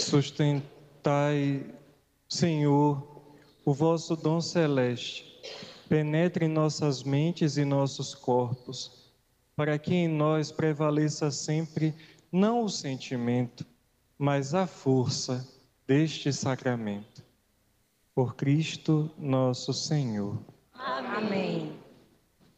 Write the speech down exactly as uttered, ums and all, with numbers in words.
Sustentai, Senhor, o vosso dom celeste, penetre em nossas mentes e nossos corpos, para que em nós prevaleça sempre não o sentimento, mas a força deste sacramento. Por Cristo nosso Senhor. Amém.